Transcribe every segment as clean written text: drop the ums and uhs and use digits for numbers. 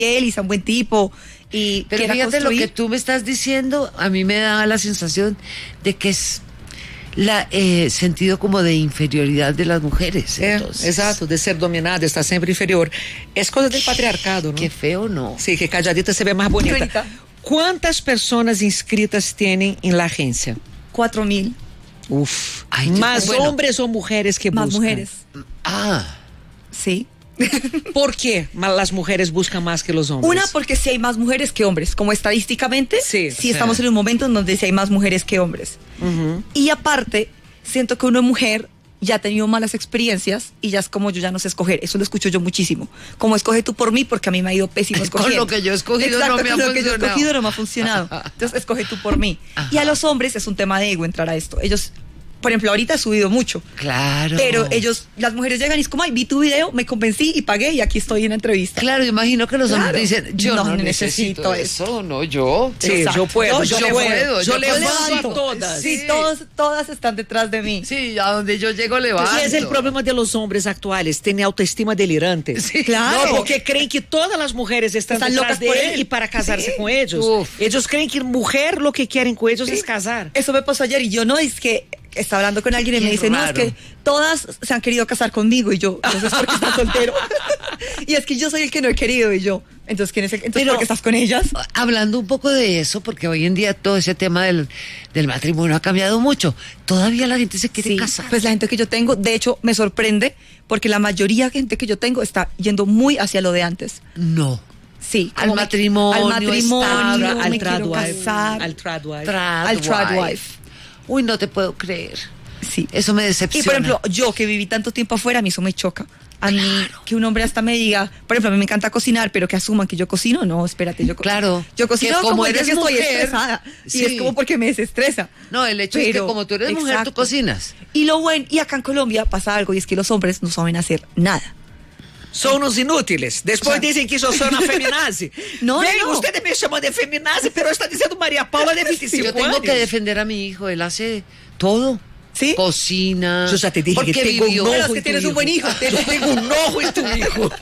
él y sea un buen tipo y pero fíjate lo que tú me estás diciendo, a mí me da la sensación de que es la sentido como de inferioridad de las mujeres. Exato, de ser dominada, estar sempre inferior. É coisa do patriarcado, não? Que feo, não. Sim, que calladita se vê mais bonita. bonita. Quantas pessoas inscritas têm em la agência? 4,000. Uf. Ay, Más bueno. hombres ou mulheres que Más buscan? mujeres. Ah, Sí. ¿Por qué las mujeres buscan más que los hombres? Una, porque sí hay más mujeres que hombres. Como estadísticamente, Sí, estamos en un momento en donde sí hay más mujeres que hombres. Y aparte, siento que una mujer ya ha tenido malas experiencias y ya es como yo ya no sé escoger. Eso lo escucho yo muchísimo. Como escoge tú por mí, porque a mí me ha ido pésimo escogiendo. Con lo que yo he escogido Exacto, no me ha con lo que yo he funcionado. escogido no me ha funcionado. Entonces, escoge tú por mí. Ajá. Y a los hombres es un tema de ego entrar a esto. Ellos, por ejemplo, ahorita he subido mucho. claro. Pero ellos, las mujeres llegan y es como, ay, vi tu video, me convencí y pagué y aquí estoy en la entrevista. Claro, imagino que los Claro. hombres dicen, yo No no, necesito eso, no yo. Sí, Exacto. yo puedo, yo puedo, yo yo levanto puedo. a todas. Sí, Sí. todas están detrás de mí. Sí, a donde yo llego levanto. Y es el problema de los hombres actuales, tienen autoestima delirante. Sí, claro. No, porque creen que todas las mujeres están Están detrás locas de por él él. y para casarse Sí. con ellos. Uf. Ellos creen que mujer lo que quieren con ellos es casar. Eso me pasó ayer y yo no, es que estaba hablando con alguien y Qué me dice, no, es raro. que todas se han querido casar conmigo y yo, entonces ¿por qué estás soltero? Y es que yo soy el que no he querido y yo, entonces ¿quién es el, entonces Pero- ¿por qué estás con ellas? Hablando un poco de eso, porque hoy en día todo ese tema del matrimonio ha cambiado mucho. Todavía la gente se quiere Sí, casar. pues la gente que yo tengo, de hecho, me sorprende porque la mayoría de gente que yo tengo está yendo muy hacia lo de antes. No. Sí, Al como matrimonio, al matrimonio, estable, me quiero casar, al tradwife. al tradwife. Uy, no te puedo creer. Sí. Eso me Y decepciona. por ejemplo, yo que viví tanto tiempo afuera, a mí eso me choca. A mí, que un hombre hasta me diga, por ejemplo, a mí me encanta cocinar, pero que asuman que yo cocino, no, espérate, Claro, yo cocino que como como eres ya que estoy mujer, estresada. sí. Y es como porque me desestresa. No, el hecho es que Pero- como tú eres mujer, tú exacto. cocinas. Y lo bueno, y acá en Colombia pasa algo, y es que los hombres no saben hacer nada. Son unos inútiles. Después dicen que yo soy una feminazi. No, Ven, no. ustedes me llaman de feminazi, pero está diciendo María Paula de 25 Yo tengo años. que defender a mi hijo, él hace todo. ¿Sí? Cocina. Yo ya te dije porque que tengo vivió. un Pero ojo es que en tu tienes un buen hijo. Yo tengo un ojo en tu hijo.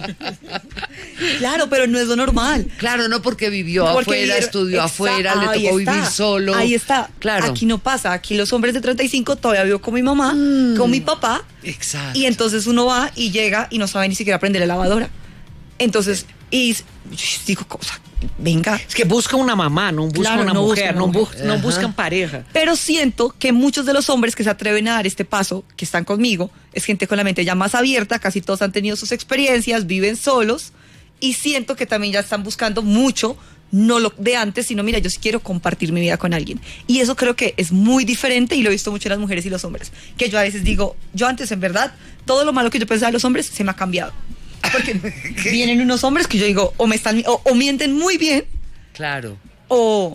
Claro, pero no es lo normal. Claro, no porque vivió Porque afuera, vivieron- estudió afuera, le ahí tocó está, vivir solo. Ahí está. Claro. Aquí no pasa. Aquí los hombres de 35 todavía vivo con mi mamá, con mi papá. Exacto. Y entonces uno va y llega y no sabe ni siquiera prender la lavadora. Entonces, y digo, cosa, venga. Es que buscan una mamá, no buscan Claro, una no mujer, buscan no, una mujer. no Ajá. buscan pareja. Pero siento que muchos de los hombres que se atreven a dar este paso, que están conmigo, es gente con la mente ya más abierta, casi todos han tenido sus experiencias, viven solos, y siento que también ya están buscando mucho, no lo de antes, sino mira, yo sí quiero compartir mi vida con alguien. Y eso creo que es muy diferente y lo he visto mucho en las mujeres y los hombres. Que yo a veces digo, yo antes en verdad, todo lo malo que yo pensaba de los hombres se me ha cambiado. Porque vienen unos hombres que yo digo, o me están, o mienten muy bien, Claro. o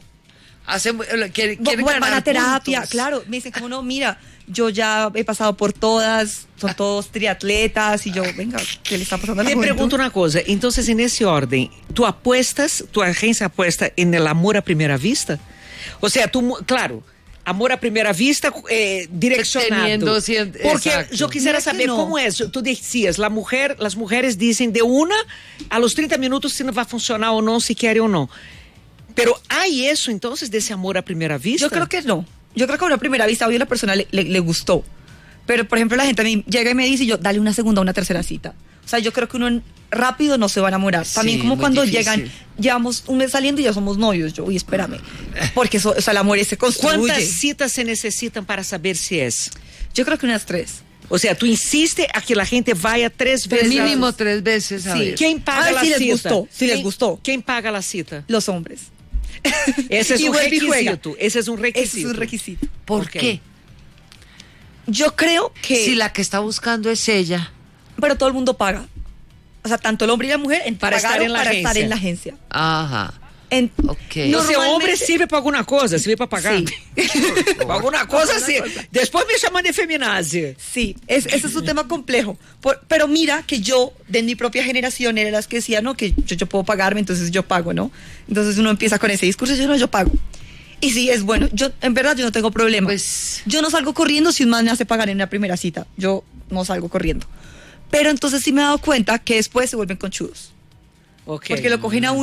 Quieren van a ganar terapia, puntos. claro, me dicen como no, mira, yo ya he pasado por todas, son todos triatletas y yo, venga, ¿qué le está pasando a la Te juventud? pregunto una cosa, entonces en ese orden, ¿tú apuestas, tu agencia apuesta en el amor a primera vista? O sea, tú, claro, amor a primera vista direccionado. Teniendo siempre- Porque exacto. yo quisiera Mira que saber no. cómo es. Tú decías, las mujeres dicen de una a los 30 minutos si no va a funcionar o no, si quiere o no. Pero ¿hay eso entonces de ese amor a primera vista? Yo creo que no. Yo creo que a una primera vista hoy a la persona le gustó. Pero, por ejemplo, la gente a mí llega y me dice, y yo, dale una segunda, una tercera cita. O sea, yo creo que uno rápido no se va a enamorar. También Sí, como muy cuando difícil. llegan, llevamos un mes saliendo y ya somos novios. Yo, uy, espérame. Porque eso, o sea, el amor se construye. ¿Cuántas citas se necesitan para saber si es? Yo creo que unas 3. O sea, tú insistes a que la gente vaya 3 veces. Mínimo 3 veces. A Sí. ver. ¿Quién paga A ver la si les cita? gustó, si les gustó. ¿Quién paga la cita? Los hombres. Ese es Y un vuelve y juega. requisito. Ese es un requisito. Ese es un requisito. ¿Por Ok. qué? Yo creo que... Si la que está buscando es ella. Pero todo el mundo paga. O sea, tanto el hombre y la mujer Para estar en la para agencia. estar en la agencia. Ajá. Ok. Ese hombre sirve para alguna cosa, sirve para pagar. Sí. Para alguna cosa, sí. Después me llaman de feminazi. Sí, ese es un tema complejo. Pero mira que yo, de mi propia generación, era las que decía, no, que yo puedo pagarme, entonces yo pago, ¿no? Entonces uno empieza con ese discurso, yo pago. Y sí, es bueno. Yo, en verdad, yo no tengo problema. Pues- Yo no salgo corriendo si un man me hace pagar en la primera cita. Yo no salgo corriendo. Pero entonces sí me he dado cuenta que después se vuelven conchudos. Ok. Porque lo cogen a